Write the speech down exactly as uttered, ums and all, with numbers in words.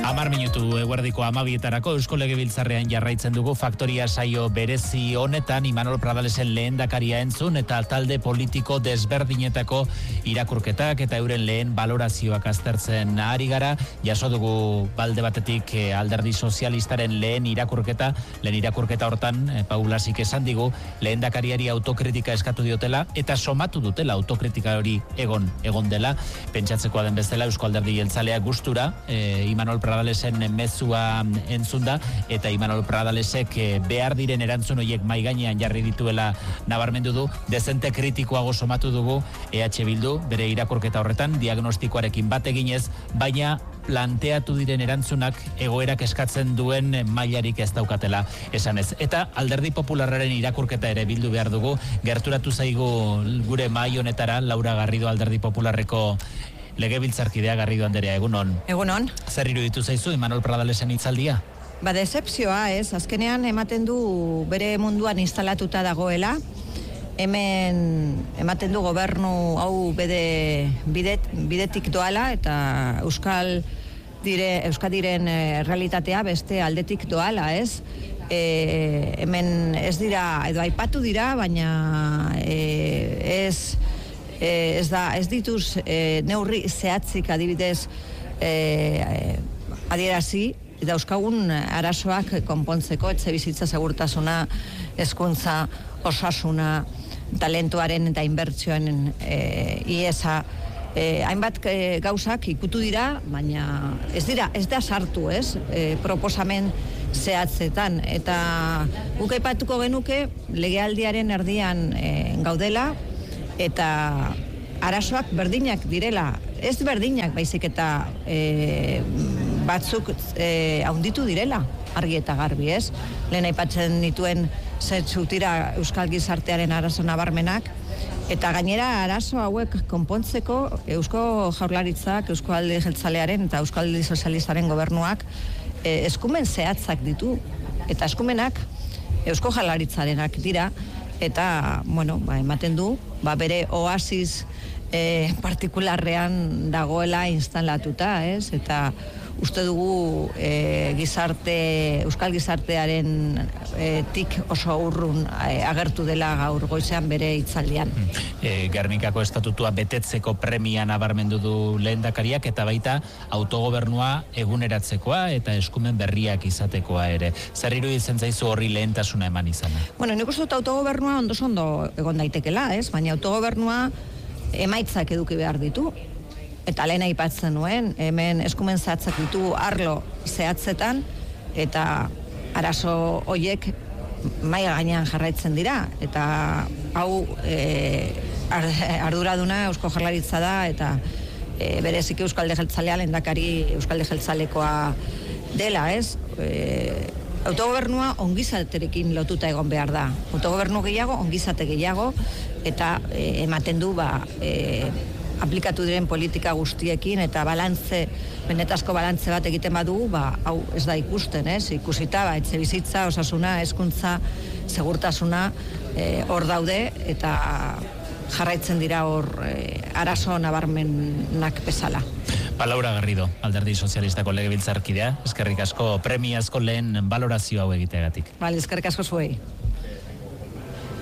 Amar minutu eguerdiko amabietarako Eusko Legebiltzarrean jarraitzen dugu faktoria saio berezi honetan Imanol Pradalesen lehendakaria entzun eta talde politiko desberdinetako irakurketak eta euren lehen balorazioak aztertzen ari gara. Jaso dugu balde batetik Alderdi Sozialistaren lehen irakurketa, lehen irakurketa hortan Paulasik esan digu lehendakariari autokritika eskatu diotela eta somatu dutela autokritika hori egon egon dela. Pentsatzekoa den bezala Eusko Alderdi Jeltzalea gustura e, Imanol Pradalesen mezua entzunda eta Imanol Pradalesek behar diren erantzun horiek mai gainean jarri dituela nabarmendu du. Dezente kritikoago somatu dugu E H Bildu bere irakurketa horretan diagnostikoarekin bat eginez, baina planteatu diren erantzunak egoerak eskatzen duen mailarik ez daukatela esanez. Eta Alderdi Popularraren irakurketa ere bildu behar dugu. Gerturatu zaigu gure mahai honetara Laura Garrido, Alderdi Popularreko Legebiltzarkidea. Garrido Anderea, egunon. Egunon. Zer iruditu zaizu Imanol Pradalesen hitzaldia? Ba, decepzioa, ez. Azkenean ematen du bere munduan instalatuta dagoela. Hemen ematen du gobernu hau bede bidet, bidetik doala eta Euskal dire, Euskadiren e, realitatea beste aldetik doala, ez? E, hemen ez dira, edo aipatu dira, baina e, ez... ez da, ez dituz e, neurri zehatzik adibidez e, adierazi dauzkagun arazoak konpontzeko, etxe bizitza segurtasuna, hezkuntza, osasuna, talentuaren eta inbertsioen e, iesa, e, hainbat e, gauzak ikutu dira, baina ez dira, ez da sartu, ez, e, proposamen zehatzetan, eta guk aipatuko genuke legealdiaren erdian e, gaudela, eta arazoak berdinak direla, ez berdinak baizik eta e, batzuk e, haunditu direla, argi eta garbi, ez? Lehen aipatzen dituen zentzutira Euskal Gizartearen arazo nabarmenak, eta gainera arazo hauek konpontzeko Eusko Jaurlaritzak, Eusko Alderdi Jeltzalearen eta Eusko Alderdi Sozialistaren gobernuak e, eskumen zehatzak ditu, eta eskumenak Eusko Jaurlaritzarenak dira, eta, bueno, ba, ematen du, ba, bere oasis e, partikularrean dagoela instalatuta, ez? Eta uste dugu e, gizarte, Euskal Gizartearen e, tik oso urrun e, agertu dela gaur goizean bere hitzaldian. E, Gernikako estatutua betetzeko premia nabarmendu du lehendakariak eta baita autogobernua eguneratzekoa eta eskumen berriak izatekoa ere. Zer iruditzen zaizu horri lehentasuna eman izana? Bueno, nik uste dut autogobernua ondo ondo egon daitekela, ez? Baina autogobernua emaitzak eduki behar ditu. Eta lehen aipatzen nuen, hemen eskumen zehatzak ditu arlo zehatzetan, eta arazo horiek mai gainean jarraitzen dira. Eta hau e, arduraduna Eusko Jaurlaritza da, eta e, bereziki Euskalde Jeltzalea lehendakari Euskalde Jeltzalekoa dela, ez? E, autogobernua ongizaterekin lotuta egon behar da. Autogobernu gehiago, ongizate gehiago, eta e, ematen du, ba... E, aplikatu diren politika guztiekin eta balantze, benetazko balantze bat egiten badu, ba, hau ez da ikusten, ez? Ikusita, ba, etxe bizitza, osasuna, hezkuntza, segurtasuna, eh, hor daude, eta jarraitzen dira hor eh, arazo nabarmenak bezala. Ba, Laura Garrido, Alderdi Sozialistako Legebiltzarkidea, eskerrik asko premiazko lehen balorazio hau egiteagatik. Bale, eskerrik asko zuei.